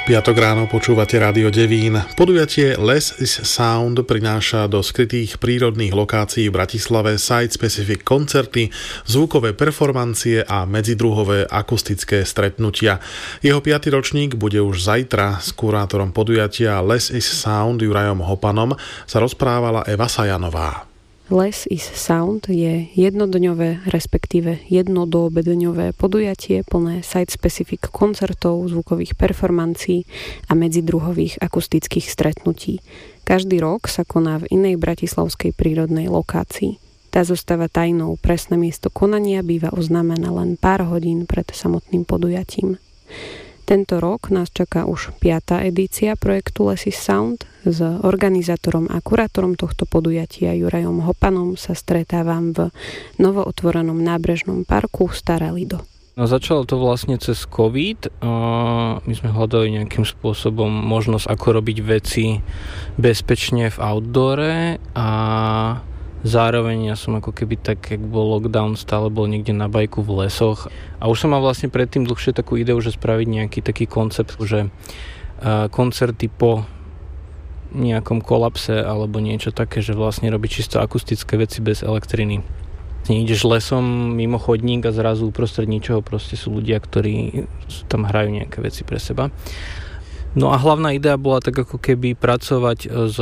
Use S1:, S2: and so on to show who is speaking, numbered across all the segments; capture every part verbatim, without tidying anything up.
S1: Piatok ráno počúvate Rádio Devín. Podujatie Less is Sound prináša do skrytých prírodných lokácií v Bratislave site-specific koncerty, zvukové performancie a medzidruhové akustické stretnutia. Jeho piaty ročník bude už zajtra. S kurátorom podujatia Less is Sound Jurajom Hopanom sa rozprávala Eva Sajanová.
S2: Less is Sound je jednodňové, respektíve jednodoobedňové podujatie plné site-specific koncertov, zvukových performancií a medzidruhových akustických stretnutí. Každý rok sa koná v inej bratislavskej prírodnej lokácii. Tá zostáva tajnou, presné miesto konania býva oznámené len pár hodín pred samotným podujatím. Tento rok nás čaká už piata edícia projektu Less is Sound. S organizátorom a kurátorom tohto podujatia Jurajom Hopanom sa stretávam v novootvorenom nábrežnom parku Staré Lido.
S3: No, začalo to vlastne cez COVID. My sme hľadali nejakým spôsobom možnosť, ako robiť veci bezpečne v outdoore a zároveň ja som ako keby tak, jak bol lockdown, stále bol niekde na bajku v lesoch. A už som mal vlastne predtým dlhšie takú ideu, že spraviť nejaký taký koncept, že koncerty po nejakom kolapse alebo niečo také, že vlastne robiť čisto akustické veci bez elektriny. Ideš lesom mimo chodník a zrazu uprostred ničoho proste sú ľudia, ktorí tam hrajú nejaké veci pre seba. No a hlavná idea bola tak ako keby pracovať s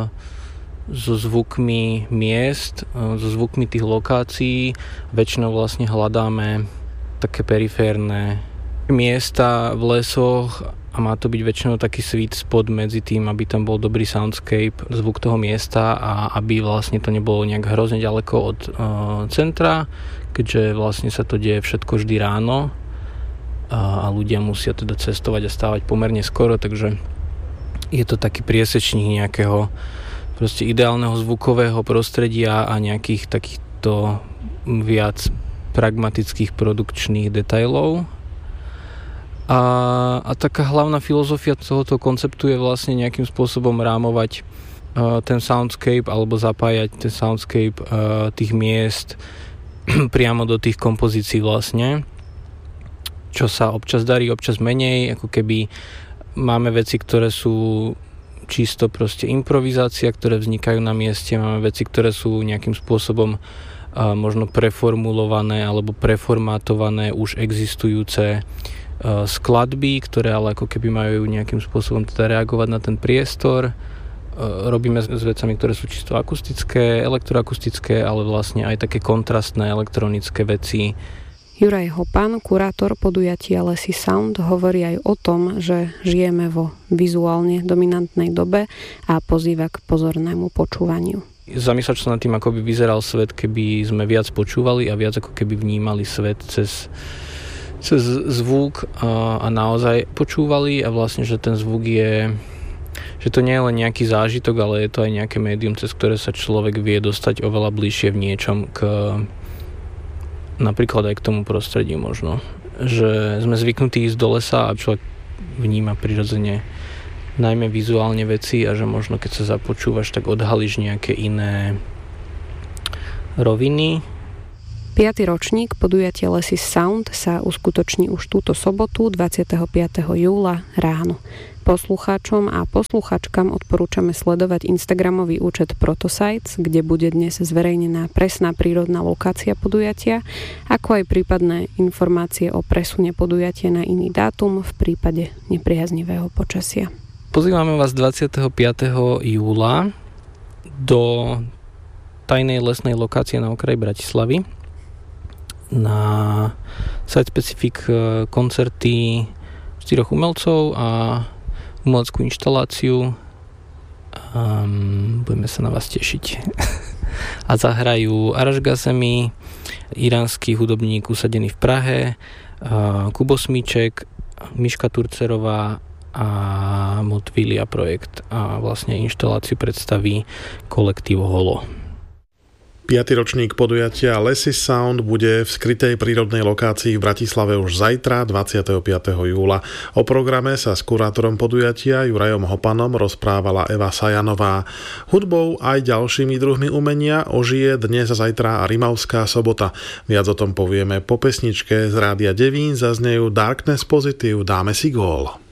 S3: so zvukmi miest, so zvukmi tých lokácií. Väčšinou vlastne hľadáme také periférne miesta v lesoch a má to byť väčšinou taký sweet spot medzi tým, aby tam bol dobrý soundscape, zvuk toho miesta a aby vlastne to nebolo nejak hrozne ďaleko od uh, centra, keďže vlastne sa to deje všetko vždy ráno a, a ľudia musia teda cestovať a stávať pomerne skoro, takže je to taký priesečník nejakého proste ideálneho zvukového prostredia a nejakých takýchto viac pragmatických produkčných detailov. A, a taká hlavná filozofia tohoto konceptu je vlastne nejakým spôsobom rámovať uh, ten soundscape alebo zapájať ten soundscape uh, tých miest priamo do tých kompozícií vlastne, čo sa občas darí, občas menej, ako keby máme veci, ktoré sú čisto proste improvizácia, ktoré vznikajú na mieste. Máme veci, ktoré sú nejakým spôsobom uh, možno preformulované alebo preformátované už existujúce uh, skladby, ktoré ale ako keby majú nejakým spôsobom teda reagovať na ten priestor. Uh, robíme s, s vecami, ktoré sú čisto akustické, elektroakustické, ale vlastne aj také kontrastné elektronické veci.
S2: Juraj Hopan, kurátor podujatia Less is Sound, hovorí aj o tom, že žijeme vo vizuálne dominantnej dobe a pozýva k pozornému počúvaniu.
S3: Zamýšľať sa nad tým, ako by vyzeral svet, keby sme viac počúvali a viac ako keby vnímali svet cez, cez zvuk a, a naozaj počúvali a vlastne, že ten zvuk je, že to nie je len nejaký zážitok, ale je to aj nejaké médium, cez ktoré sa človek vie dostať oveľa bližšie v niečom k napríklad aj k tomu prostrediu možno. Že sme zvyknutí ísť do lesa a človek vníma prirodzene najmä vizuálne veci a že možno keď sa započúvaš, tak odhalíš nejaké iné roviny.
S2: Piaty ročník podujatia Less is Sound sa uskutoční už túto sobotu dvadsiateho piateho júla ráno. Poslucháčom a posluchačkám odporúčame sledovať instagramový účet Protosites, kde bude dnes zverejnená presná prírodná lokácia podujatia, ako aj prípadné informácie o presune podujatia na iný dátum v prípade nepriaznivého počasia.
S3: Pozývame vás dvadsiateho piateho júla do tajnej lesnej lokácie na okraji Bratislavy na site-specific koncerty štyroch umelcov a umeleckú inštaláciu. Um, budeme sa na vás tešiť. A zahrajú Arash Ghazemi, iránsky hudobník usadený v Prahe, uh, Kubo Smíček, Miška Turcerová a Motvilia projekt. A vlastne inštaláciu predstaví kolektív Holo.
S1: Piaty ročník podujatia Less is Sound bude v skrytej prírodnej lokácii v Bratislave už zajtra, dvadsiateho piateho júla. O programe sa s kurátorom podujatia Jurajom Hopanom rozprávala Eva Sajanová. Hudbou aj ďalšími druhmi umenia ožije dnes a zajtra Rimavská sobota. Viac o tom povieme po pesničke. Z Rádia Devín zaznejú Darkness Positive, Dáme si gól.